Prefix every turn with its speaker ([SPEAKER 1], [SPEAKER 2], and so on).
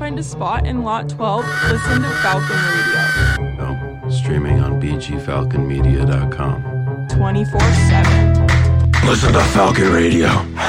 [SPEAKER 1] find a spot in Lot 12, listen to Falcon Radio.
[SPEAKER 2] Oh, streaming on bgfalconmedia.com.
[SPEAKER 1] 24/7.
[SPEAKER 2] Listen to Falcon Radio.